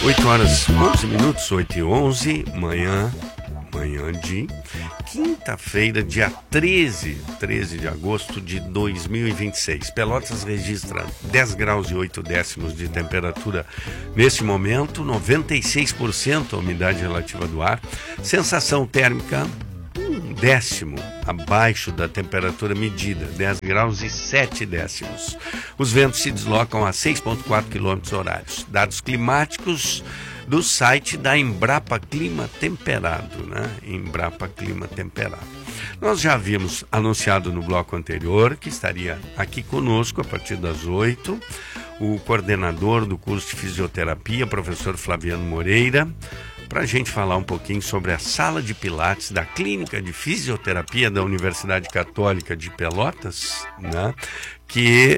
8 horas 11 minutos, 8 e 11, manhã de quinta-feira, dia 13 de agosto de 2026. Pelotas registra 10 graus e 8 décimos de temperatura neste momento, 96% a umidade relativa do ar, sensação térmica 1/10 abaixo da temperatura medida, 10 graus e 7 décimos. Os ventos se deslocam a 6,4 km horários. Dados climáticos do site da Embrapa Clima Temperado, né? Embrapa Clima Temperado. Nós já havíamos anunciado no bloco anterior que estaria aqui conosco a partir das 8, o coordenador do curso de fisioterapia, professor Flaviano Moreira, para a gente falar um pouquinho sobre a sala de pilates da Clínica de Fisioterapia da Universidade Católica de Pelotas, né, que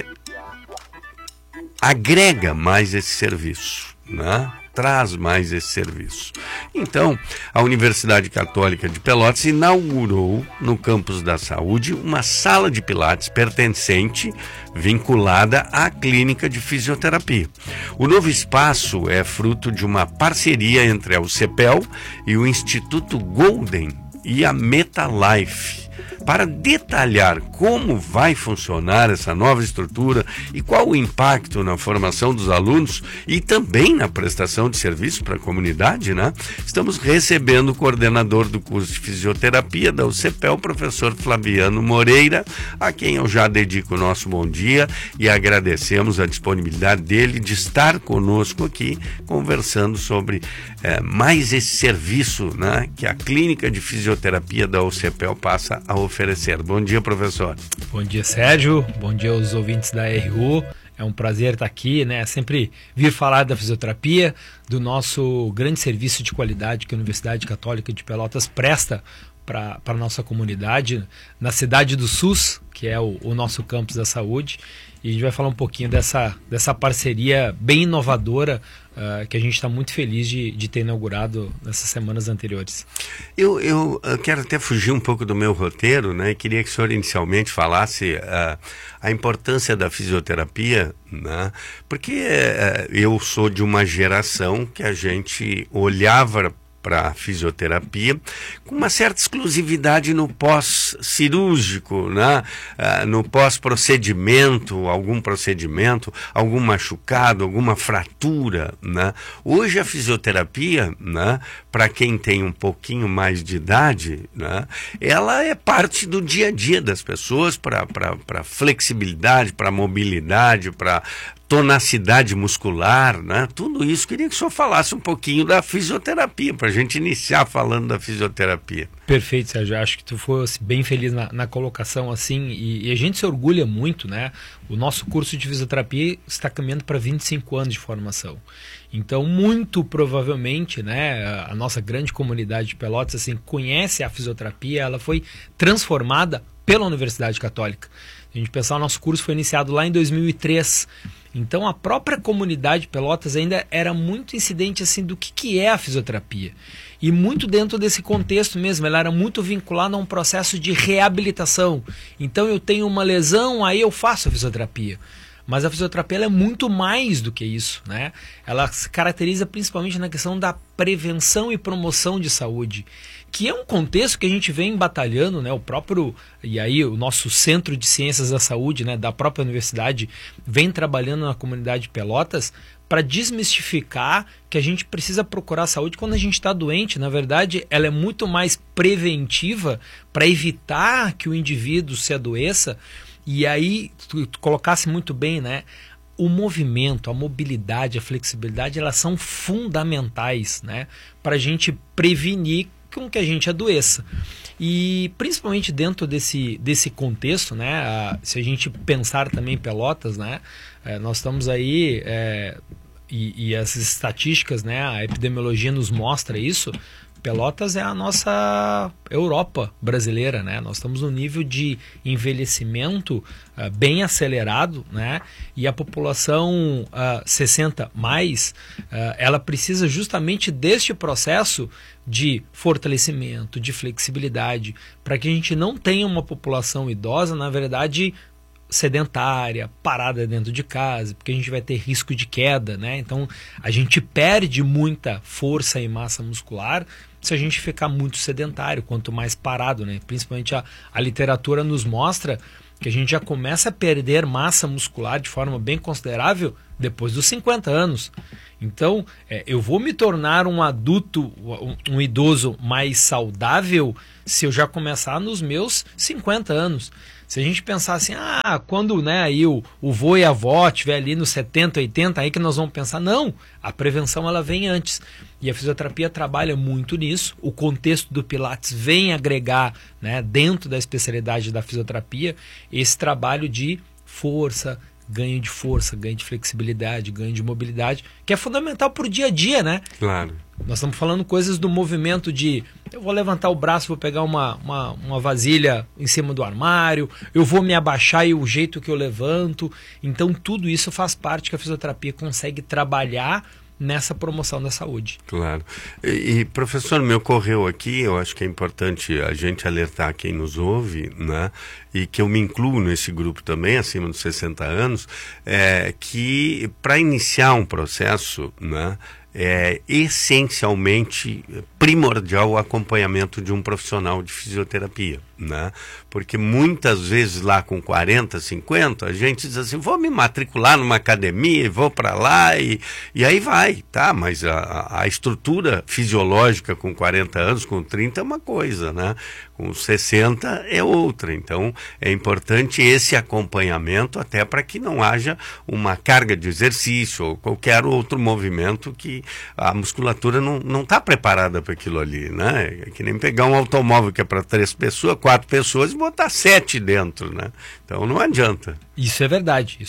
agrega mais esse serviço, né, traz mais esse serviço. Então, a Universidade Católica de Pelotas inaugurou no Campus da Saúde uma sala de pilates pertencente, vinculada à Clínica de Fisioterapia. O novo espaço é fruto de uma parceria entre a UCPEL e o Instituto Golden e a MetaLife. Para detalhar como vai funcionar essa nova estrutura e qual o impacto na formação dos alunos e também na prestação de serviço para a comunidade, né? Estamos recebendo o coordenador do curso de fisioterapia da UCPEL, o professor Flaviano Moreira, a quem eu já dedico o nosso bom dia e agradecemos a disponibilidade dele de estar conosco aqui, conversando sobre mais esse serviço, né, que a Clínica de Fisioterapia da UCPEL passa a oferecer. Bom dia, professor. Bom dia, Sérgio. Bom dia aos ouvintes da RU. É um prazer estar aqui, né? Sempre vir falar da fisioterapia, do nosso grande serviço de qualidade que a Universidade Católica de Pelotas presta para a nossa comunidade, na cidade do SUS, que é o nosso campus da saúde. E a gente vai falar um pouquinho dessa parceria bem inovadora que a gente está muito feliz de ter inaugurado nessas semanas anteriores. Eu quero até fugir um pouco do meu roteiro, né? Queria que o senhor inicialmente falasse a importância da fisioterapia, né? Porque eu sou de uma geração que a gente olhava para a fisioterapia com uma certa exclusividade no pós-cirúrgico, né? No pós-procedimento, algum machucado, alguma fratura, né? Hoje a fisioterapia, né, para quem tem um pouquinho mais de idade, né, ela é parte do dia a dia das pessoas para flexibilidade, para mobilidade, para tonacidade muscular, né? Tudo isso. Queria que o senhor falasse um pouquinho da fisioterapia, para a gente iniciar falando da fisioterapia. Perfeito, Sérgio. Acho que tu fosse bem feliz na colocação, assim, e a gente se orgulha muito, né? O nosso curso de fisioterapia está caminhando para 25 anos de formação. Então, muito provavelmente, né, a nossa grande comunidade de Pelotas, assim, conhece a fisioterapia, ela foi transformada pela Universidade Católica. A gente pensar, o nosso curso foi iniciado lá em 2003. Então a própria comunidade de Pelotas ainda era muito incidente assim do que é a fisioterapia. E muito dentro desse contexto mesmo, ela era muito vinculada a um processo de reabilitação. Então eu tenho uma lesão, aí eu faço a fisioterapia. Mas a fisioterapia ela é muito mais do que isso, né? Ela se caracteriza principalmente na questão da prevenção e promoção de saúde, que é um contexto que a gente vem batalhando, né? E aí o nosso Centro de Ciências da Saúde, né, da própria universidade, vem trabalhando na comunidade de Pelotas para desmistificar que a gente precisa procurar a saúde quando a gente está doente. Na verdade, ela é muito mais preventiva para evitar que o indivíduo se adoeça. E aí, tu colocasse muito bem, né? O movimento, a mobilidade, a flexibilidade, elas são fundamentais, né, para a gente prevenir com que a gente adoeça. E principalmente dentro desse contexto, né, se a gente pensar também em Pelotas, né, nós estamos aí, e as estatísticas, né, a epidemiologia nos mostra isso. Pelotas é a nossa Europa brasileira, né? Nós estamos num nível de envelhecimento bem acelerado, né? E a população 60 mais, ela precisa justamente deste processo de fortalecimento, de flexibilidade, para que a gente não tenha uma população idosa, na verdade, sedentária, parada dentro de casa, porque a gente vai ter risco de queda, né? Então a gente perde muita força e massa muscular se a gente ficar muito sedentário, quanto mais parado, né? Principalmente a literatura nos mostra que a gente já começa a perder massa muscular de forma bem considerável depois dos 50 anos. Então, eu vou me tornar um adulto, um idoso mais saudável se eu já começar nos meus 50 anos. Se a gente pensar assim, quando, né, aí o vô e a avó estiver ali nos 70, 80, aí que nós vamos pensar, não, a prevenção ela vem antes. E a fisioterapia trabalha muito nisso. O contexto do Pilates vem agregar, né, dentro da especialidade da fisioterapia, esse trabalho de força, ganho de flexibilidade, ganho de mobilidade, que é fundamental para o dia a dia, né? Claro. Nós estamos falando coisas do movimento de eu vou levantar o braço, vou pegar uma vasilha em cima do armário, eu vou me abaixar e o jeito que eu levanto. Então tudo isso faz parte que a fisioterapia consegue trabalhar nessa promoção da saúde. Claro. E professor, me ocorreu aqui, eu acho que é importante a gente alertar quem nos ouve, né? E que eu me incluo nesse grupo também, acima dos 60 anos, que para iniciar um processo, né, é essencialmente primordial o acompanhamento de um profissional de fisioterapia, né? Porque muitas vezes lá com 40, 50, a gente diz assim, vou me matricular numa academia e vou para lá e aí vai, tá? Mas a estrutura fisiológica com 40 anos, com 30 é uma coisa, né? Com 60 é outra. Então é importante esse acompanhamento até para que não haja uma carga de exercício ou qualquer outro movimento que a musculatura não está preparada para aquilo ali, né? É que nem pegar um automóvel que é para 3 pessoas, 4 pessoas e botar 7 dentro, né? Então não adianta. Isso é verdade,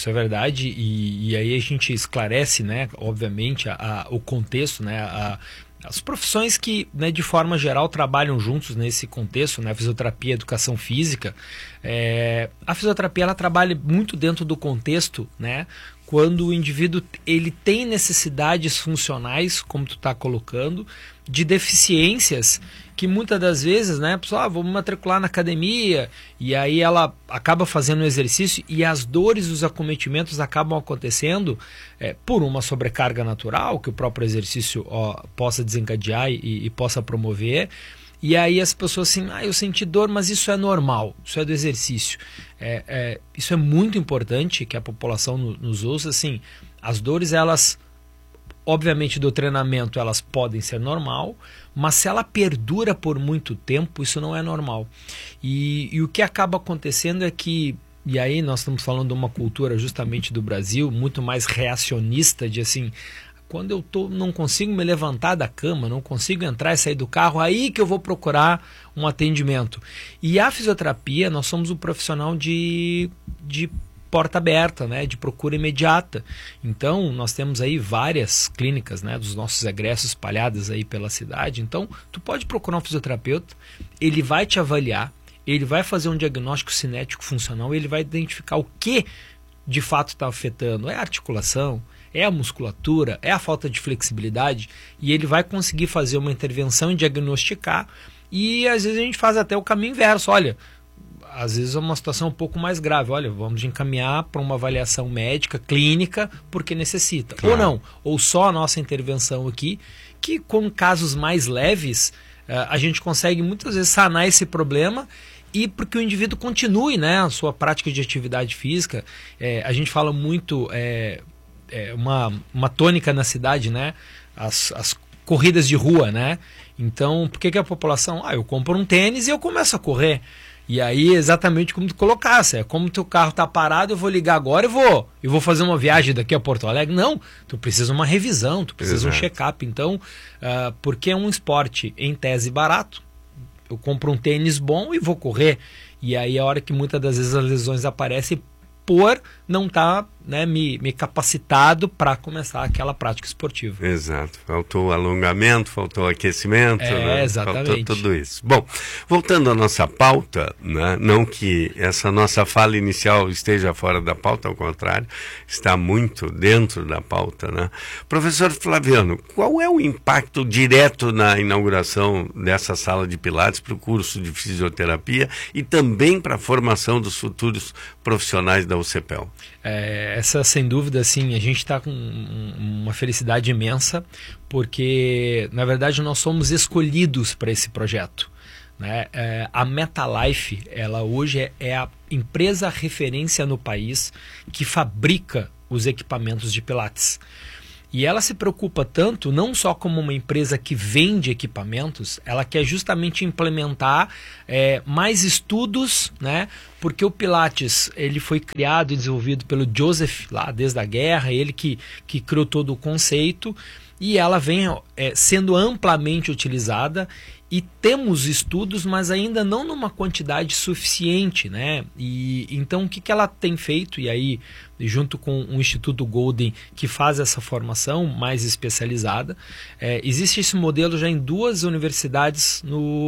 e aí a gente esclarece, né, obviamente, o contexto, né, as profissões que, né, de forma geral trabalham juntos nesse contexto, né, fisioterapia e educação física. A fisioterapia ela trabalha muito dentro do contexto, né, quando o indivíduo ele tem necessidades funcionais, como tu está colocando, de deficiências que muitas das vezes, né, a pessoa, vou me matricular na academia, e aí ela acaba fazendo o exercício e as dores e os acometimentos acabam acontecendo por uma sobrecarga natural que o próprio exercício possa desencadear e possa promover. E aí as pessoas assim, eu senti dor, mas isso é normal, isso é do exercício. Isso é muito importante que a população nos ouça, assim, as dores, elas, obviamente do treinamento, elas podem ser normal, mas se ela perdura por muito tempo, isso não é normal. E o que acaba acontecendo é que, e aí nós estamos falando de uma cultura justamente do Brasil, muito mais reacionista, de assim, quando eu não consigo me levantar da cama, não consigo entrar e sair do carro, aí que eu vou procurar um atendimento. E a fisioterapia, nós somos um profissional de porta aberta, né, de procura imediata. Então, nós temos aí várias clínicas, né, dos nossos egressos espalhadas aí pela cidade. Então, tu pode procurar um fisioterapeuta, ele vai te avaliar, ele vai fazer um diagnóstico cinético funcional, ele vai identificar o que de fato está afetando. É a articulação, é a musculatura, é a falta de flexibilidade, e ele vai conseguir fazer uma intervenção e diagnosticar, e às vezes a gente faz até o caminho inverso. Olha, às vezes é uma situação um pouco mais grave, olha, vamos encaminhar para uma avaliação médica, clínica, porque necessita. Claro. Ou não, ou só a nossa intervenção aqui, que com casos mais leves, a gente consegue muitas vezes sanar esse problema, e porque o indivíduo continue, né, a sua prática de atividade física. A gente fala muito... uma tônica na cidade, né? As corridas de rua, né? Então, por que a população... eu compro um tênis e eu começo a correr. E aí, exatamente como tu colocasse, é como teu carro está parado, eu vou ligar agora e vou fazer uma viagem daqui a Porto Alegre. Não, tu precisa uma revisão, tu precisa um check-up. Então, porque é um esporte, em tese, barato, eu compro um tênis bom e vou correr. E aí, a hora que muitas das vezes as lesões aparecem por não estar né, me capacitado para começar aquela prática esportiva. Exato. Faltou alongamento, faltou aquecimento, né? Exatamente. Faltou tudo isso. Bom, voltando à nossa pauta, né? Não que essa nossa fala inicial esteja fora da pauta, ao contrário, está muito dentro da pauta, né? Professor Flaviano, qual é o impacto direto na inauguração dessa sala de Pilates para o curso de fisioterapia e também para a formação dos futuros profissionais da UCPEL? Essa, sem dúvida, assim, a gente está com uma felicidade imensa, porque, na verdade, nós somos escolhidos para esse projeto, né? A MetaLife, ela hoje é a empresa referência no país que fabrica os equipamentos de Pilates. E ela se preocupa tanto, não só como uma empresa que vende equipamentos, ela quer justamente implementar mais estudos, né? Porque o Pilates, ele foi criado e desenvolvido pelo Joseph lá desde a guerra, ele que criou todo o conceito, e ela vem sendo amplamente utilizada, e temos estudos, mas ainda não numa quantidade suficiente, né? E então o que ela tem feito, e aí junto com o Instituto Golden, que faz essa formação mais especializada, existe esse modelo já em 2 universidades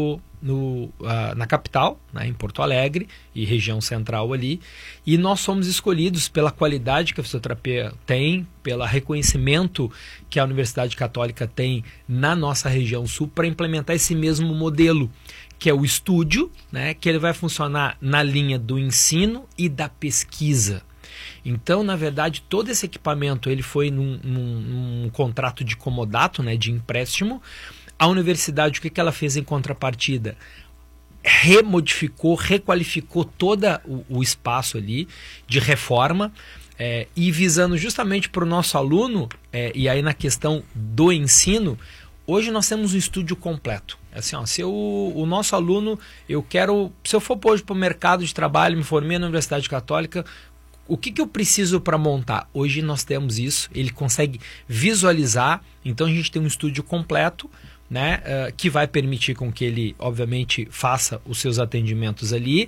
na capital, né, em Porto Alegre e região central ali, e nós somos escolhidos pela qualidade que a fisioterapia tem, pelo reconhecimento que a Universidade Católica tem na nossa região sul para implementar esse mesmo modelo, que é o estúdio, né, que ele vai funcionar na linha do ensino e da pesquisa. Então, na verdade, todo esse equipamento ele foi num contrato de comodato, né, de empréstimo. A universidade, o que ela fez em contrapartida? Remodificou, requalificou todo o espaço ali de reforma, e visando justamente para o nosso aluno, e aí na questão do ensino, hoje nós temos um estúdio completo. Assim, ó, se o nosso aluno, se eu for hoje para o mercado de trabalho, me formei na Universidade Católica, o que eu preciso para montar? Hoje nós temos isso, ele consegue visualizar, então a gente tem um estúdio completo, né, que vai permitir com que ele, obviamente, faça os seus atendimentos ali.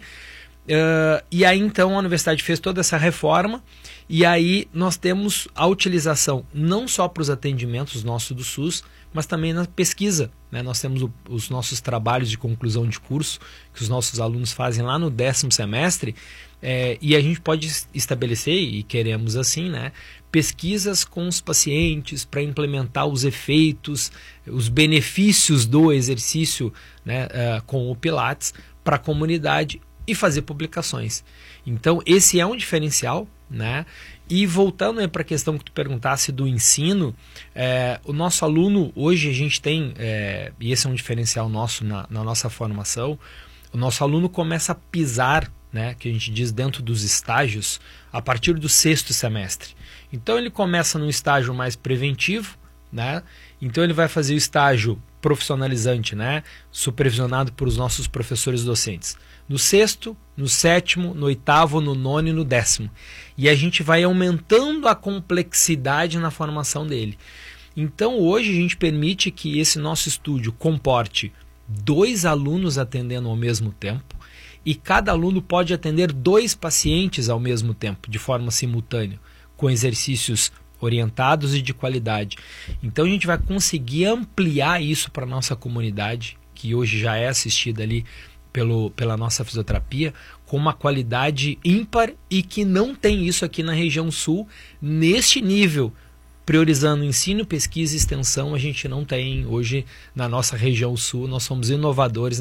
E aí, então, a universidade fez toda essa reforma, e aí nós temos a utilização não só para os atendimentos nossos do SUS, mas também na pesquisa, né? Nós temos os nossos trabalhos de conclusão de curso, que os nossos alunos fazem lá no 10º semestre, e a gente pode estabelecer, e queremos assim, né, pesquisas com os pacientes para implementar os efeitos, os benefícios do exercício, né, com o Pilates para a comunidade e fazer publicações. Então, esse é um diferencial, né? E voltando para a questão que tu perguntasse do ensino, o nosso aluno, hoje a gente tem, e esse é um diferencial nosso na nossa formação, o nosso aluno começa a pisar, né, que a gente diz dentro dos estágios, a partir do 6º semestre. Então ele começa num estágio mais preventivo, né? Então ele vai fazer o estágio profissionalizante, né, supervisionado por os nossos professores docentes. No 6º, no 7º, no 8º, no 9º e no 10º. E a gente vai aumentando a complexidade na formação dele. Então hoje a gente permite que esse nosso estúdio comporte 2 alunos atendendo ao mesmo tempo, e cada aluno pode atender 2 pacientes ao mesmo tempo, de forma simultânea, com exercícios orientados e de qualidade. Então a gente vai conseguir ampliar isso para a nossa comunidade, que hoje já é assistida ali pela nossa fisioterapia, com uma qualidade ímpar, e que não tem isso aqui na região sul, neste nível, priorizando ensino, pesquisa e extensão. A gente não tem hoje na nossa região sul. Nós somos inovadores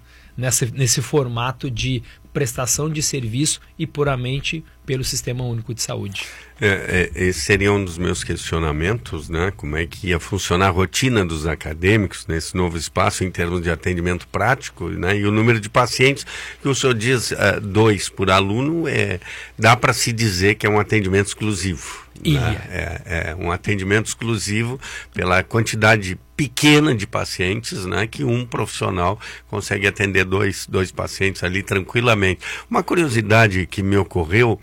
nesse formato de prestação de serviço e puramente pelo Sistema Único de Saúde. Esse seria um dos meus questionamentos, né? Como é que ia funcionar a rotina dos acadêmicos nesse novo espaço em termos de atendimento prático, né? E o número de pacientes, que o senhor diz 2 por aluno, dá para se dizer que é um atendimento exclusivo. Né? É um atendimento exclusivo pela quantidade pequena de pacientes, né, que um profissional consegue atender dois pacientes ali tranquilamente. Uma curiosidade que me ocorreu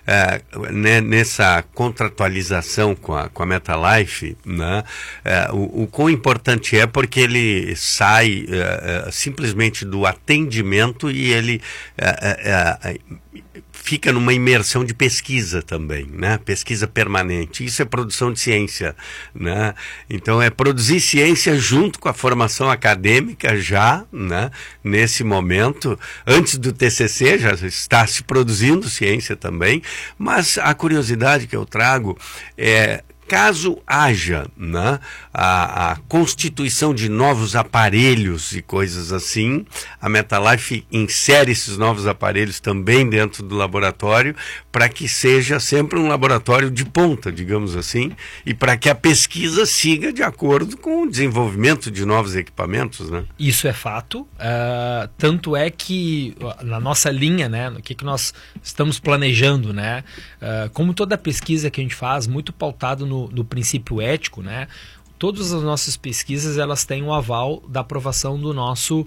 nessa contratualização com a MetaLife, né, o quão importante é, porque ele sai simplesmente do atendimento e ele fica numa imersão de pesquisa também, né? Pesquisa permanente. Isso é produção de ciência, né? Então é produzir ciência junto com a formação acadêmica já, né? Nesse momento, antes do TCC já está se produzindo ciência também, mas a curiosidade que eu trago é, caso haja, né, a constituição de novos aparelhos e coisas assim, a MetaLife insere esses novos aparelhos também dentro do laboratório para que seja sempre um laboratório de ponta, digamos assim, e para que a pesquisa siga de acordo com o desenvolvimento de novos equipamentos, né? Isso é fato. Tanto é que na nossa linha, né, no que nós estamos planejando, né, como toda pesquisa que a gente faz, muito pautado no princípio ético, né? Todas as nossas pesquisas elas têm o aval da aprovação do nosso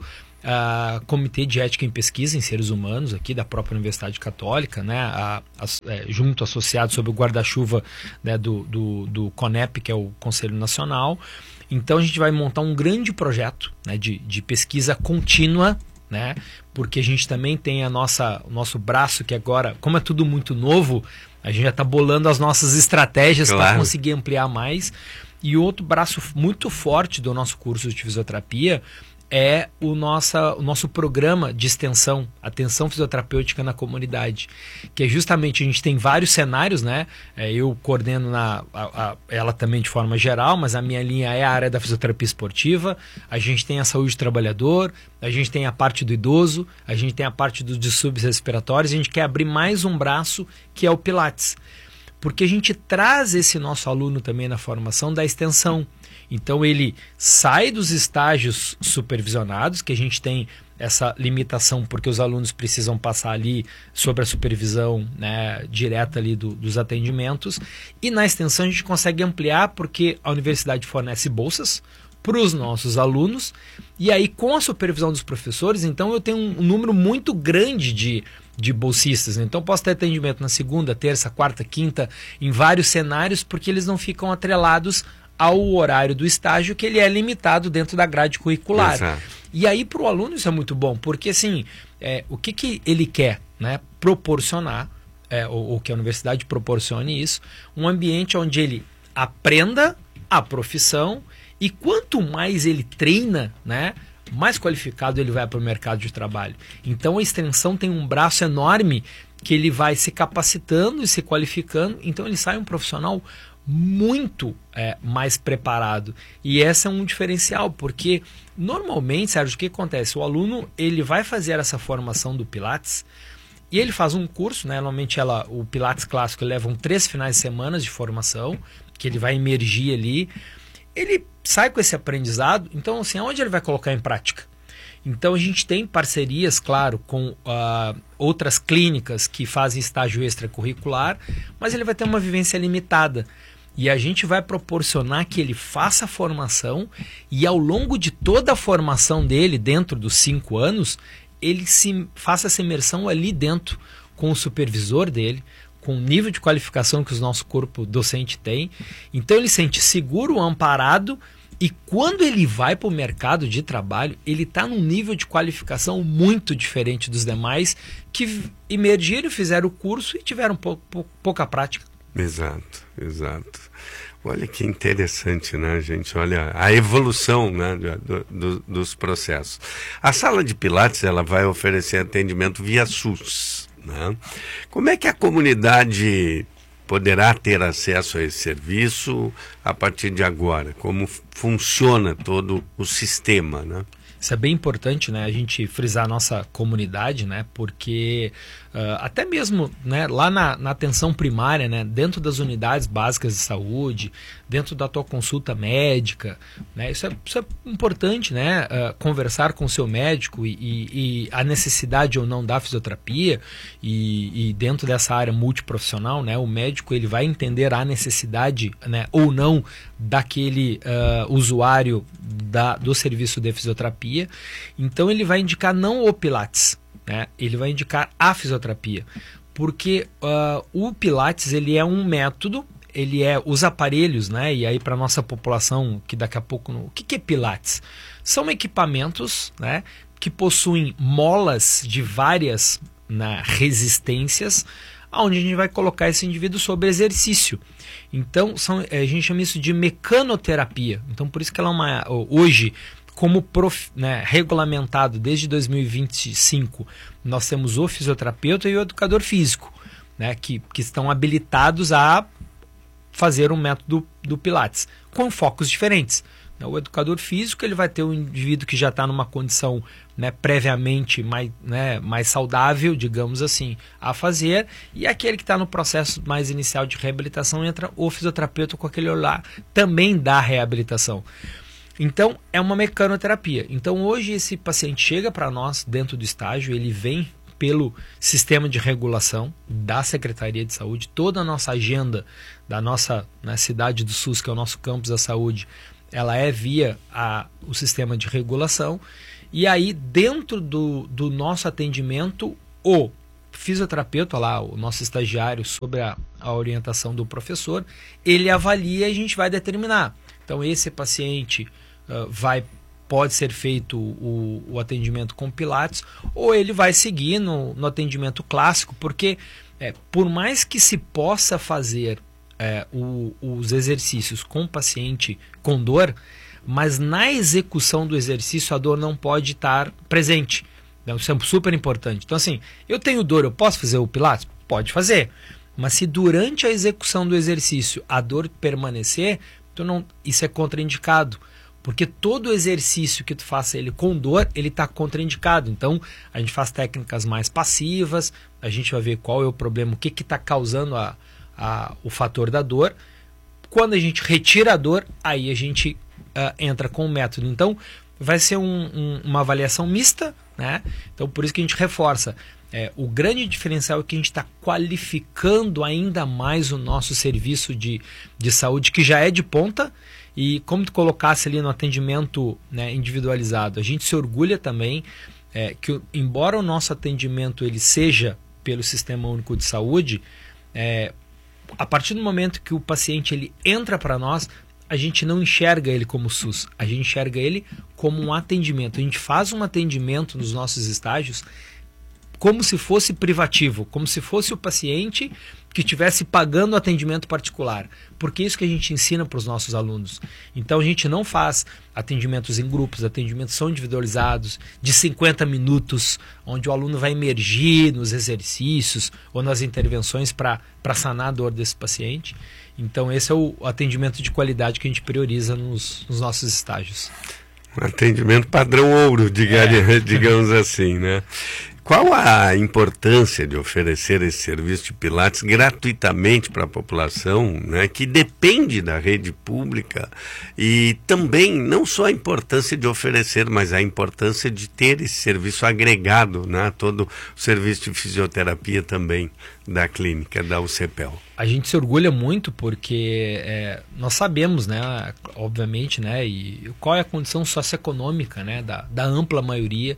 Comitê de Ética em Pesquisa em Seres Humanos, aqui da própria Universidade Católica, né? Junto associado sob o guarda-chuva, né, do CONEP, que é o Conselho Nacional. Então a gente vai montar um grande projeto, né, de pesquisa contínua, né? Porque a gente também tem o nosso braço que agora, como é tudo muito novo, a gente já está bolando as nossas estratégias para conseguir ampliar mais. E outro braço muito forte do nosso curso de fisioterapia é o nosso programa de extensão, atenção fisioterapêutica na comunidade, que é justamente, a gente tem vários cenários, né? Eu coordeno ela também de forma geral, mas a minha linha é a área da fisioterapia esportiva, a gente tem a saúde do trabalhador, a gente tem a parte do idoso, a gente tem a parte dos distúrbios respiratórios, a gente quer abrir mais um braço, que é o Pilates, porque a gente traz esse nosso aluno também na formação da extensão. Então ele sai dos estágios supervisionados, que a gente tem essa limitação porque os alunos precisam passar ali sobre a supervisão, né, direta ali dos atendimentos, e na extensão a gente consegue ampliar porque a universidade fornece bolsas para os nossos alunos, e aí com a supervisão dos professores, então eu tenho um número muito grande de bolsistas, então posso ter atendimento na segunda, terça, quarta, quinta, em vários cenários, porque eles não ficam atrelados ao horário do estágio, que ele é limitado dentro da grade curricular. Exato. E aí para o aluno isso é muito bom, porque assim, o que ele quer, né, proporcionar, ou que a universidade proporcione isso, um ambiente onde ele aprenda a profissão, e quanto mais ele treina, né, mais qualificado ele vai para o mercado de trabalho. Então a extensão tem um braço enorme que ele vai se capacitando e se qualificando, então ele sai um profissional muito mais preparado. E esse é um diferencial, porque normalmente, Sérgio, o que acontece? O aluno ele vai fazer essa formação do Pilates e ele faz um curso, né? Normalmente o Pilates clássico leva 3 finais de semana de formação, que ele vai emergir ali. Ele sai com esse aprendizado, então assim, aonde ele vai colocar em prática? Então a gente tem parcerias, claro, com outras clínicas que fazem estágio extracurricular, mas ele vai ter uma vivência limitada. E a gente vai proporcionar que ele faça a formação e ao longo de toda a formação dele, dentro dos 5 anos, ele faça essa imersão ali dentro, com o supervisor dele, com o nível de qualificação que o nosso corpo docente tem. Então ele se sente seguro, amparado, e quando ele vai para o mercado de trabalho, ele está num nível de qualificação muito diferente dos demais que emergiram, fizeram o curso e tiveram pouca prática. Exato, exato. Olha que interessante, né, gente? Olha a evolução, né, dos processos. A sala de Pilates, ela vai oferecer atendimento via SUS, né? Como é que a comunidade poderá ter acesso a esse serviço a partir de agora? Como funciona todo o sistema, né? Isso é bem importante, né, a gente frisar a nossa comunidade, né, porque até mesmo, né, lá na atenção primária, né, dentro das unidades básicas de saúde, dentro da tua consulta médica, né, isso é importante, né, conversar com o seu médico e a necessidade ou não da fisioterapia e dentro dessa área multiprofissional, né, o médico ele vai entender a necessidade, né, ou não daquele usuário do serviço de fisioterapia. Então ele vai indicar não o Pilates, né? Ele vai indicar a fisioterapia, porque o Pilates ele é um método, ele é os aparelhos, né? E aí para nossa população que daqui a pouco, o que é Pilates? São equipamentos, né, que possuem molas de várias na resistências, onde a gente vai colocar esse indivíduo sob exercício. Então, a gente chama isso de mecanoterapia. Então, por isso que ela é hoje, como regulamentado desde 2025, nós temos o fisioterapeuta e o educador físico, né, que estão habilitados a fazer um método do Pilates, com focos diferentes. O educador físico, ele vai ter um indivíduo que já está numa condição, né, previamente mais saudável, digamos assim, a fazer, e aquele que está no processo mais inicial de reabilitação, entra o fisioterapeuta com aquele olhar também da reabilitação. Então, é uma mecanoterapia. Então, hoje esse paciente chega para nós dentro do estágio, ele vem pelo sistema de regulação da Secretaria de Saúde, toda a nossa agenda da nossa cidade do SUS, que é o nosso campus da saúde, ela é via o sistema de regulação, e aí dentro do nosso atendimento, o fisioterapeuta lá, o nosso estagiário, sobre a orientação do professor, ele avalia e a gente vai determinar. Então esse paciente pode ser feito o atendimento com Pilates, ou ele vai seguir no atendimento clássico, porque por mais que se possa fazer os exercícios com o paciente com dor, mas na execução do exercício a dor não pode estar presente. Então, isso é super importante. Então, assim, eu tenho dor, eu posso fazer o Pilates? Pode fazer. Mas se durante a execução do exercício a dor permanecer, isso é contraindicado. Porque todo exercício que tu faça ele com dor, ele está contraindicado. Então, a gente faz técnicas mais passivas, a gente vai ver qual é o problema, o que está causando o fator da dor. Quando a gente retira a dor, aí a gente entra com o método. Então, vai ser uma avaliação mista, né? Então, por isso que a gente reforça. O grande diferencial é que a gente está qualificando ainda mais o nosso serviço de saúde, que já é de ponta, e como tu colocasse ali no atendimento, né, individualizado, a gente se orgulha também que, embora o nosso atendimento ele seja pelo Sistema Único de Saúde, a partir do momento que o paciente ele entra para nós, a gente não enxerga ele como SUS, a gente enxerga ele como um atendimento. A gente faz um atendimento nos nossos estágios como se fosse privativo, como se fosse o paciente que estivesse pagando o atendimento particular, porque é isso que a gente ensina para os nossos alunos. Então a gente não faz atendimentos em grupos, atendimentos são individualizados, de 50 minutos, onde o aluno vai emergir nos exercícios ou nas intervenções para sanar a dor desse paciente. Então esse é o atendimento de qualidade que a gente prioriza nos nossos estágios. Um atendimento padrão ouro, digamos assim, né? Qual a importância de oferecer esse serviço de Pilates gratuitamente para a população, né, que depende da rede pública, e também não só a importância de oferecer, mas a importância de ter esse serviço agregado, né, todo o serviço de fisioterapia também da clínica, da UCPEL? A gente se orgulha muito porque nós sabemos, né, obviamente, né, e qual é a condição socioeconômica, né, da ampla maioria.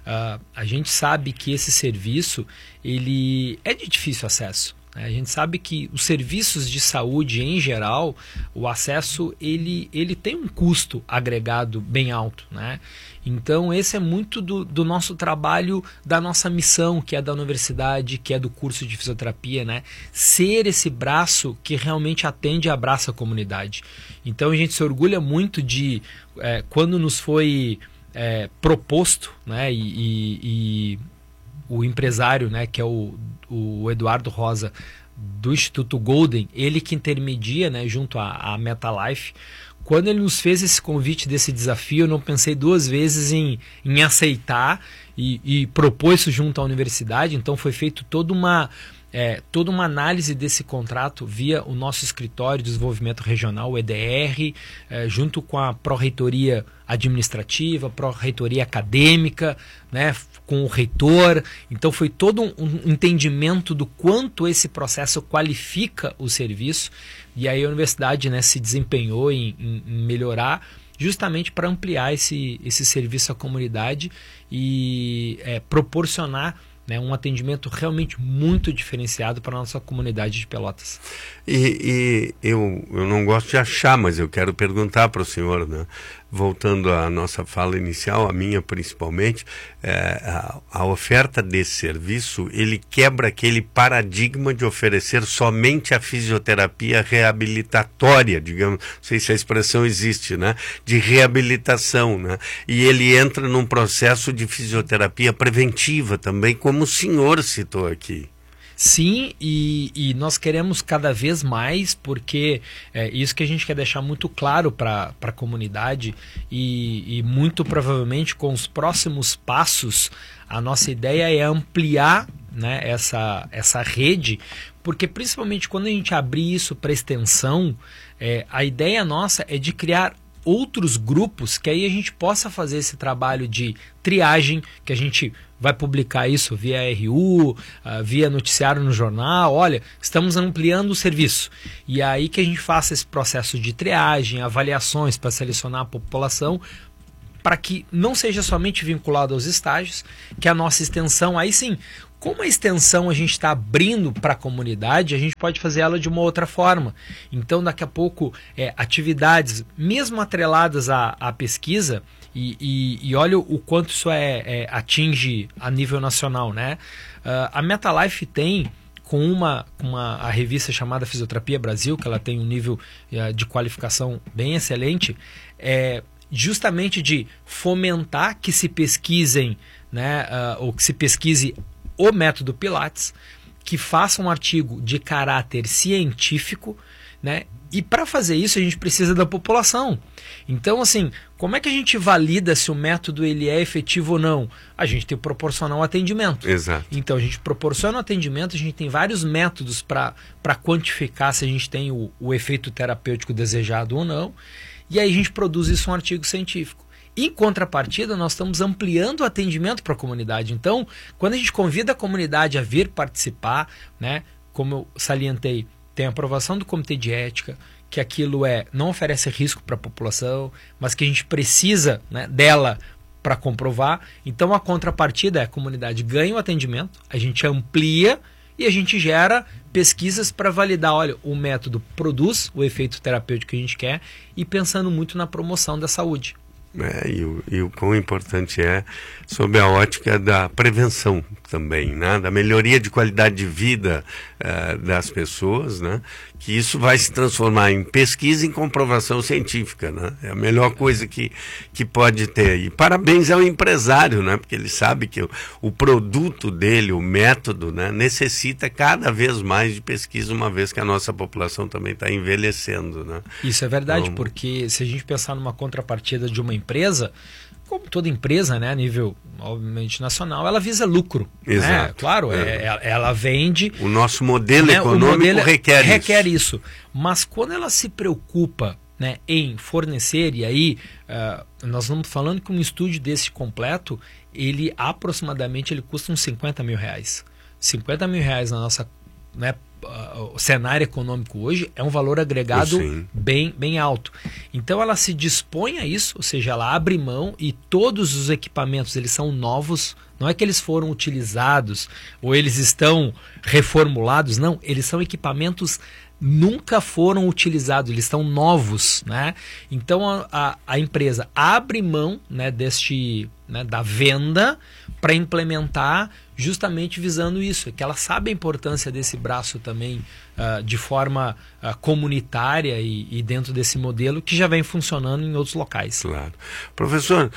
A gente sabe que esse serviço ele é de difícil acesso. Né? A gente sabe que os serviços de saúde em geral, o acesso ele tem um custo agregado bem alto, né? Então esse é muito do nosso trabalho, da nossa missão, que é da universidade, que é do curso de fisioterapia, né? Ser esse braço que realmente atende e abraça a comunidade. Então a gente se orgulha muito de quando nos foi proposto, né, e o empresário, né, que é o Eduardo Rosa, do Instituto Golden, ele que intermedia, né, junto à MetaLife. Quando ele nos fez esse convite desse desafio, eu não pensei duas vezes em aceitar e propor isso junto à universidade. Então foi feito toda uma análise desse contrato via o nosso escritório de desenvolvimento regional, o EDR, junto com a pró-reitoria administrativa, pró-reitoria acadêmica, né, com o reitor. Então foi todo um entendimento do quanto esse processo qualifica o serviço, e aí a universidade, né, se desempenhou em melhorar justamente para ampliar esse serviço à comunidade e proporcionar, né, um atendimento realmente muito diferenciado para a nossa comunidade de Pelotas. E eu não gosto de achar, mas eu quero perguntar para o senhor, né? voltando à nossa fala inicial, a minha principalmente, a oferta desse serviço, ele quebra aquele paradigma de oferecer somente a fisioterapia reabilitatória, digamos, não sei se a expressão existe, né? De reabilitação, né? E ele entra num processo de fisioterapia preventiva também, como o senhor citou aqui. Sim, e nós queremos cada vez mais, porque é isso que a gente quer deixar muito claro para a comunidade e muito provavelmente com os próximos passos, a nossa ideia é ampliar, né, essa rede, porque principalmente quando a gente abrir isso para extensão, a ideia nossa é de criar outros grupos que aí a gente possa fazer esse trabalho de triagem, que a gente vai publicar isso via RU, via noticiário no jornal. Olha, estamos ampliando o serviço. E aí que a gente faça esse processo de triagem, avaliações para selecionar a população, para que não seja somente vinculado aos estágios, que a nossa extensão, aí sim, como a extensão a gente está abrindo para a comunidade, a gente pode fazer ela de uma outra forma. Então, daqui a pouco, atividades, mesmo atreladas à pesquisa, e olha o quanto isso atinge a nível nacional, né? A MetaLife tem, com a revista chamada Fisioterapia Brasil, que ela tem um nível de qualificação bem excelente, justamente de fomentar que se pesquisem, né, ou que se pesquise o método Pilates, que faça um artigo de caráter científico, né? E para fazer isso a gente precisa da população. Então, assim, como é que a gente valida se o método ele é efetivo ou não? A gente tem que proporcionar um atendimento. Exato. Então, a gente proporciona um atendimento, a gente tem vários métodos para quantificar se a gente tem o efeito terapêutico desejado ou não. E aí a gente produz isso um artigo científico. Em contrapartida, nós estamos ampliando o atendimento para a comunidade. Então, quando a gente convida a comunidade a vir participar, né, como eu salientei, tem a aprovação do Comitê de Ética, que aquilo não oferece risco para a população, mas que a gente precisa, né, dela para comprovar. Então, a contrapartida é a comunidade ganha o atendimento, a gente amplia e a gente gera pesquisas para validar, olha, o método produz o efeito terapêutico que a gente quer e pensando muito na promoção da saúde. E o quão importante é sob a ótica da prevenção também, né? Da melhoria de qualidade de vida das pessoas, né? Que isso vai se transformar em pesquisa e em comprovação científica, né? É a melhor coisa que pode ter. E parabéns ao empresário, né? Porque ele sabe que o produto dele, o método, né, necessita cada vez mais de pesquisa, uma vez que a nossa população também está envelhecendo, né? Isso é verdade, porque se a gente pensar numa contrapartida de uma empresa, como toda empresa, né, a nível, obviamente, nacional, ela visa lucro. Exato. Né? Claro, ela vende... O nosso modelo econômico requer isso. Mas quando ela se preocupa, né, em fornecer, e aí nós estamos falando que um estúdio desse completo, ele aproximadamente custa uns 50 mil reais. 50 mil reais na nossa, né, o cenário econômico hoje é um valor agregado bem alto. Então ela se dispõe a isso, ou seja, ela abre mão e todos os equipamentos eles são novos, não é que eles foram utilizados ou eles estão reformulados, não, eles são equipamentos nunca foram utilizados, eles estão novos, né? Então a empresa abre mão, né, da venda para implementar justamente visando isso, que ela sabe a importância desse braço também de forma comunitária e dentro desse modelo que já vem funcionando em outros locais. Claro. Professor,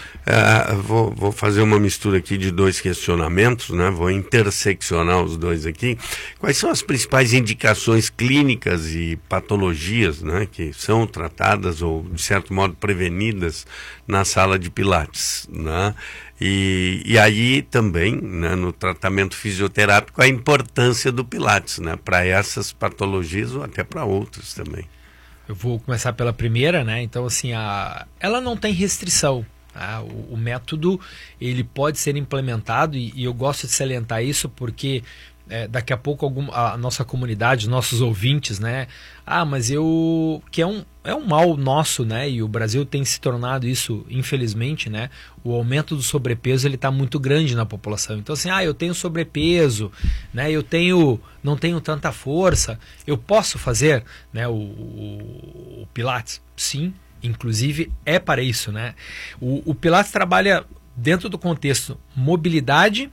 vou fazer uma mistura aqui de dois questionamentos, né? Vou interseccionar os dois aqui. Quais são as principais indicações clínicas e patologias, né, que são tratadas ou, de certo modo, prevenidas na sala de Pilates, né? E aí também, né, no tratamento fisioterápico, a importância do Pilates, né, para essas patologias ou até para outras também. Eu vou começar pela primeira, né? Então, assim, ela não tem restrição. O método ele pode ser implementado e eu gosto de salientar isso porque daqui a pouco a nossa comunidade, os nossos ouvintes, né? Mas que é um mal nosso, né? E o Brasil tem se tornado isso, infelizmente, né? O aumento do sobrepeso ele está muito grande na população. Então, assim, eu tenho sobrepeso, né? Não tenho tanta força. Eu posso fazer, né, o Pilates? Sim, inclusive, é para isso, né? O Pilates trabalha dentro do contexto mobilidade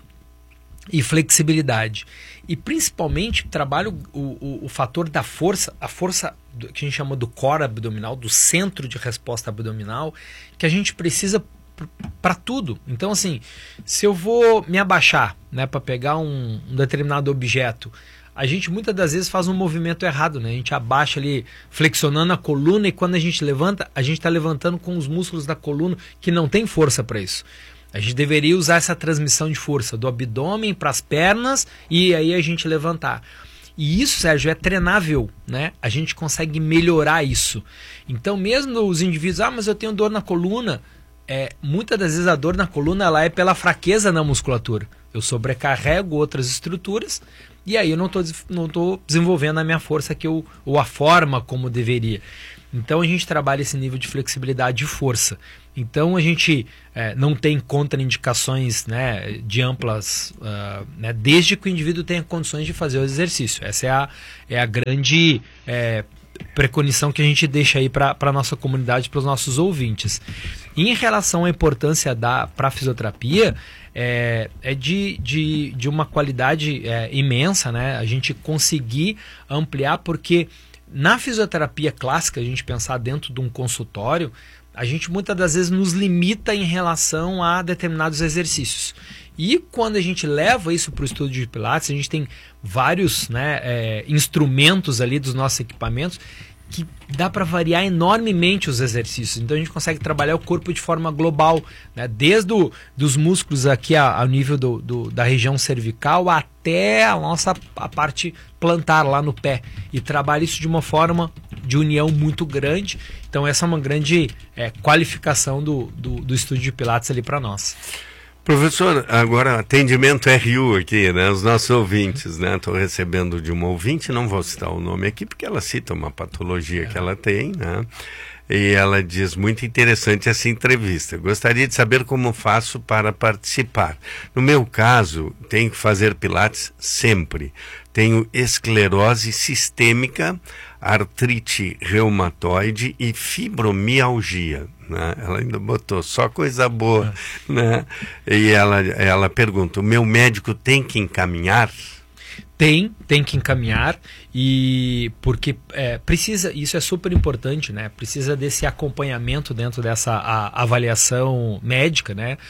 e flexibilidade. E principalmente trabalha o fator da força, a força que a gente chama do core abdominal, do centro de resposta abdominal, que a gente precisa para tudo. Então, assim, se eu vou me abaixar, né, para pegar um determinado objeto, a gente muitas das vezes faz um movimento errado, né? A gente abaixa ali, flexionando a coluna, e quando a gente levanta, a gente está levantando com os músculos da coluna que não tem força para isso. A gente deveria usar essa transmissão de força do abdômen para as pernas e aí a gente levantar. E isso, Sérgio, é treinável, né? A gente consegue melhorar isso. Então, mesmo os indivíduos, mas eu tenho dor na coluna, muitas das vezes a dor na coluna ela é pela fraqueza na musculatura. Eu sobrecarrego outras estruturas e aí eu não estou desenvolvendo a minha força ou a forma como deveria. Então a gente trabalha esse nível de flexibilidade e força. Então a gente não tem contraindicações, né, de amplas, né, desde que o indivíduo tenha condições de fazer o exercício. Essa é a grande preconição que a gente deixa aí para a nossa comunidade, para os nossos ouvintes. Em relação à importância para a fisioterapia, é de uma qualidade imensa, né? A gente conseguir ampliar, porque na fisioterapia clássica, a gente pensar dentro de um consultório, a gente muitas das vezes nos limita em relação a determinados exercícios. E quando a gente leva isso para o estúdio de Pilates, a gente tem vários, né, instrumentos ali dos nossos equipamentos que dá para variar enormemente os exercícios. Então a gente consegue trabalhar o corpo de forma global, né? Desde dos músculos aqui ao nível da região cervical até a parte plantar lá no pé. E trabalha isso de uma forma de união muito grande. Então essa é uma grande qualificação do estúdio de Pilates ali para nós. Professor, agora atendimento RU aqui, né? Os nossos ouvintes, né? Estou recebendo de uma ouvinte, não vou citar o nome aqui, porque ela cita uma patologia que ela tem, né? E ela diz, muito interessante essa entrevista. Gostaria de saber como faço para participar. No meu caso, tenho que fazer Pilates sempre. Tenho esclerose sistêmica, artrite reumatoide e fibromialgia. Né? Ela ainda botou só coisa boa, né? E ela pergunta, o meu médico tem que encaminhar? Tem que encaminhar, e porque precisa, isso é super importante, né? Precisa desse acompanhamento dentro dessa avaliação médica, né?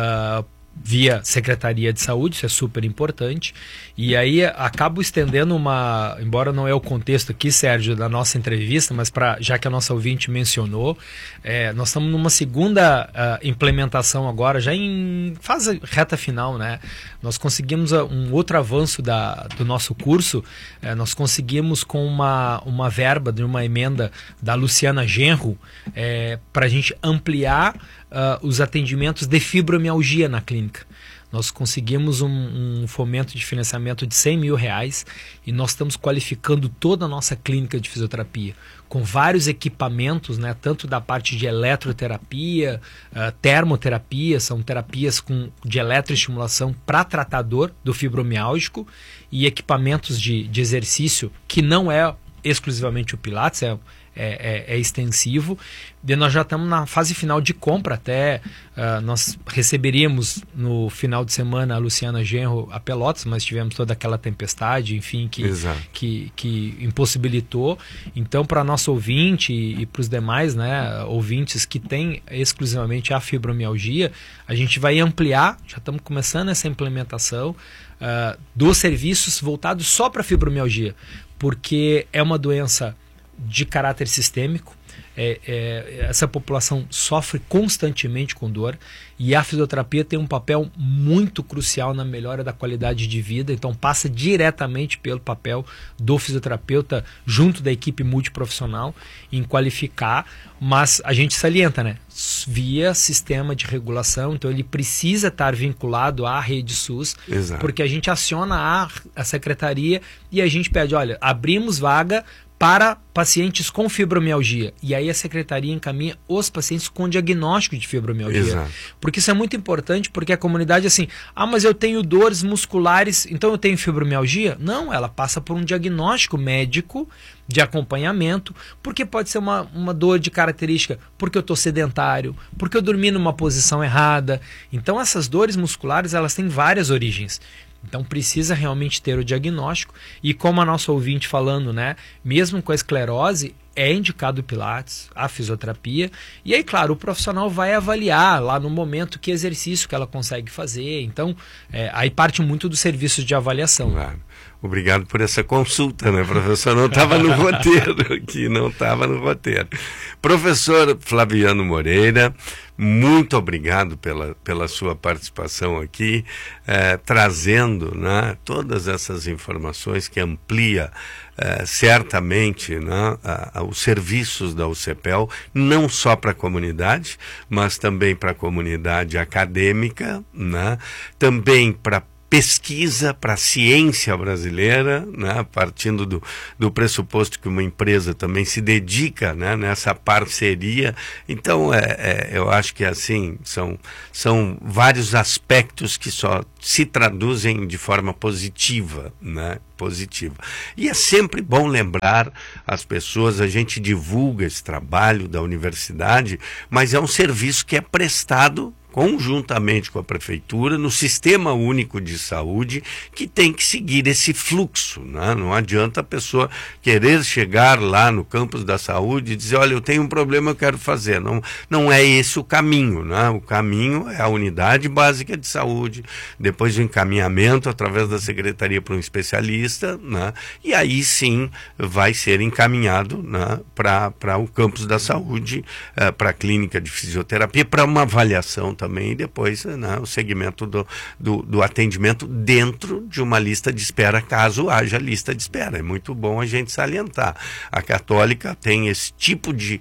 Via Secretaria de Saúde, isso é super importante. E aí acabo estendendo embora não é o contexto aqui, Sérgio, da nossa entrevista, mas já que a nossa ouvinte mencionou, nós estamos numa segunda implementação agora, já em fase reta final, né? Nós conseguimos um outro avanço do nosso curso, nós conseguimos com uma verba de uma emenda da Luciana Genro, para a gente ampliar os atendimentos de fibromialgia na clínica. Nós conseguimos um fomento de financiamento de R$100 mil e nós estamos qualificando toda a nossa clínica de fisioterapia com vários equipamentos, né, tanto da parte de eletroterapia, termoterapia, são terapias de eletroestimulação para tratar dor do fibromiálgico, e equipamentos de exercício que não é exclusivamente o Pilates, é extensivo. E nós já estamos na fase final de compra. Até nós receberíamos no final de semana a Luciana Genro a Pelotas, mas tivemos toda aquela tempestade, enfim, que impossibilitou. Então, para nosso ouvinte e para os demais, né, ouvintes que têm exclusivamente a fibromialgia, a gente vai ampliar, já estamos começando essa implementação dos serviços voltados só para fibromialgia, porque é uma doença de caráter sistêmico. Essa população sofre constantemente com dor, e a fisioterapia tem um papel muito crucial na melhora da qualidade de vida. Então passa diretamente pelo papel do fisioterapeuta junto da equipe multiprofissional em qualificar, mas a gente salienta, né, via sistema de regulação. Então ele precisa estar vinculado à rede SUS. Exato. Porque a gente aciona a secretaria e a gente pede, olha, abrimos vaga para pacientes com fibromialgia. E aí a secretaria encaminha os pacientes com diagnóstico de fibromialgia. Exato. Porque isso é muito importante, porque a comunidade assim, mas eu tenho dores musculares, então eu tenho fibromialgia? Não, ela passa por um diagnóstico médico de acompanhamento, porque pode ser uma dor de característica, porque eu estou sedentário, porque eu dormi numa posição errada. Então essas dores musculares, elas têm várias origens. Então precisa realmente ter o diagnóstico, e como a nossa ouvinte falando, né, mesmo com a esclerose, é indicado o Pilates, a fisioterapia, e aí, claro, o profissional vai avaliar lá no momento que exercício que ela consegue fazer. Então, aí parte muito dos serviços de avaliação. Claro. Obrigado por essa consulta, né, professor? Não estava no roteiro aqui, não estava no roteiro. Professor Flaviano Moreira, muito obrigado pela sua participação aqui, trazendo, né, todas essas informações que amplia certamente, né, os serviços da UCPEL, não só para a comunidade, mas também para a comunidade acadêmica, né, também para pesquisa, para a ciência brasileira, né, partindo do pressuposto que uma empresa também se dedica, né, nessa parceria. Então, eu acho que assim são vários aspectos que só se traduzem de forma positiva, né? Positiva. E é sempre bom lembrar as pessoas, a gente divulga esse trabalho da universidade, mas é um serviço que é prestado conjuntamente com a prefeitura, no Sistema Único de Saúde, que tem que seguir esse fluxo, né? Não adianta a pessoa querer chegar lá no campus da saúde e dizer, olha, eu tenho um problema, eu quero fazer. Não é esse o caminho, né? O caminho é a unidade básica de saúde, depois o encaminhamento através da secretaria para um especialista, né? E aí sim vai ser encaminhado, né, para o campus da saúde, para a clínica de fisioterapia, para uma avaliação também, e depois, né, o segmento do atendimento dentro de uma lista de espera, caso haja lista de espera. É muito bom a gente salientar. A Católica tem esse tipo de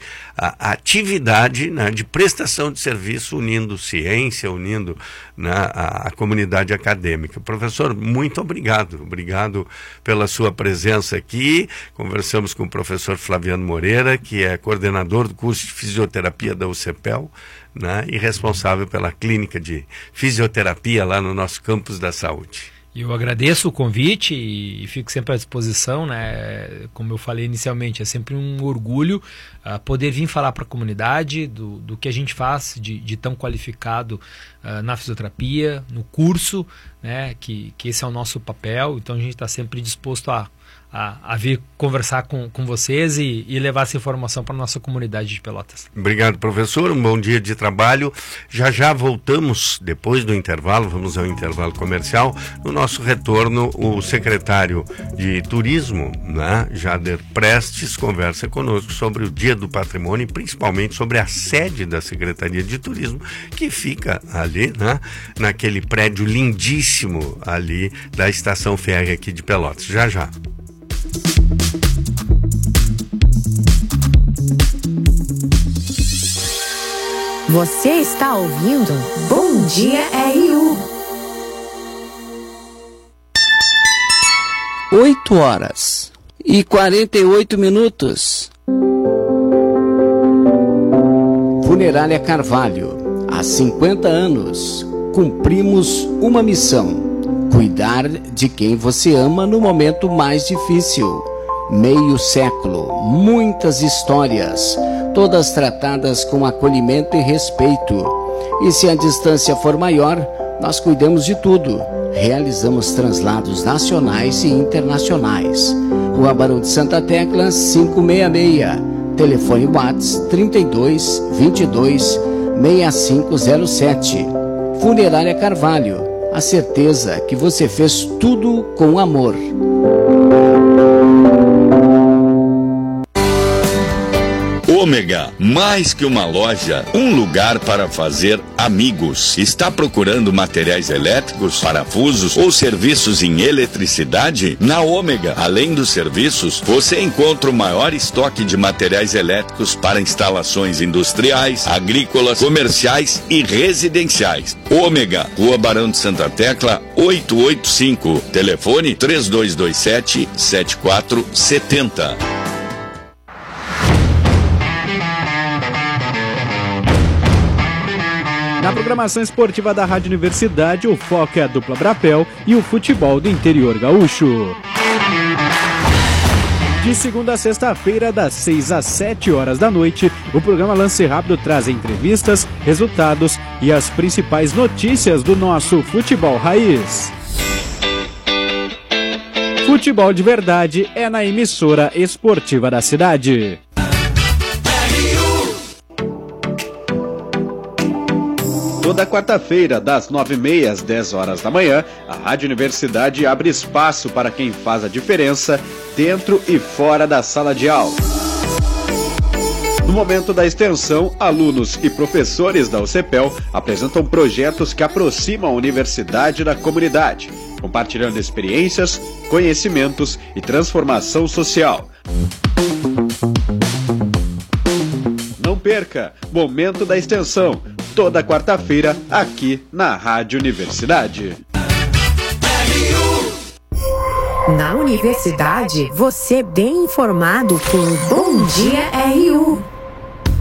atividade, né, de prestação de serviço, unindo ciência, unindo, né, a comunidade acadêmica. Professor, muito obrigado. Obrigado pela sua presença aqui. Conversamos com o professor Flaviano Moreira, que é coordenador do curso de fisioterapia da UCPEL, né, e responsável pela clínica de fisioterapia lá no nosso campus da saúde. Eu agradeço o convite e fico sempre à disposição, né? Como eu falei inicialmente, é sempre um orgulho poder vir falar para a comunidade do que a gente faz de tão qualificado na fisioterapia, no curso, né? Que esse é o nosso papel. Então a gente está sempre disposto a vir conversar com vocês e levar essa informação para a nossa comunidade de Pelotas. Obrigado, professor. Um bom dia de trabalho. Já voltamos, depois do intervalo, vamos ao intervalo comercial. No nosso retorno, o secretário de Turismo, né, Jader Prestes, conversa conosco sobre o Dia do Patrimônio e principalmente sobre a sede da Secretaria de Turismo, que fica ali, né, naquele prédio lindíssimo ali da Estação Férrea aqui de Pelotas. Já. Você está ouvindo Bom Dia RU. 8h48. Funerária Carvalho. Há 50 anos, cumprimos uma missão: cuidar de quem você ama no momento mais difícil. Meio século, muitas histórias, todas tratadas com acolhimento e respeito. E se a distância for maior, nós cuidamos de tudo. Realizamos translados nacionais e internacionais. Rua Barão de Santa Tecla, 566. Telefone WhatsApp 32 22 6507. Funerária Carvalho. A certeza que você fez tudo com amor. Ômega, mais que uma loja, um lugar para fazer amigos. Está procurando materiais elétricos, parafusos ou serviços em eletricidade? Na Ômega, além dos serviços, você encontra o maior estoque de materiais elétricos para instalações industriais, agrícolas, comerciais e residenciais. Ômega, Rua Barão de Santa Tecla, 885. Telefone 3227-7470. Na programação esportiva da Rádio Universidade, o foco é a dupla Brapel e o futebol do interior gaúcho. De segunda a sexta-feira, das 6 às 7 horas da noite, o programa Lance Rápido traz entrevistas, resultados e as principais notícias do nosso futebol raiz. Futebol de verdade é na emissora esportiva da cidade. Toda quarta-feira, das 9h30 às 10 horas da manhã, a Rádio Universidade abre espaço para quem faz a diferença dentro e fora da sala de aula. No momento da extensão, alunos e professores da UCPEL apresentam projetos que aproximam a universidade da comunidade, compartilhando experiências, conhecimentos e transformação social. Não perca! Momento da extensão, toda quarta-feira, aqui na Rádio Universidade. Na Universidade, você bem informado com Bom Dia RU.